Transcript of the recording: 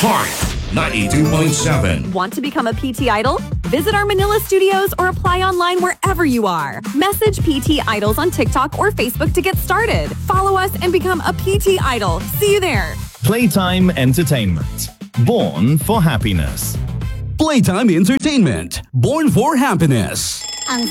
Heart 92.7. Want to become a PT Idol? Visit our Manila studios or apply online wherever you are. Message PT Idols on TikTok or Facebook to get started. Follow us and become a PT Idol. See you there. Playtime Entertainment. Born for happiness. Playtime Entertainment. Born for happiness.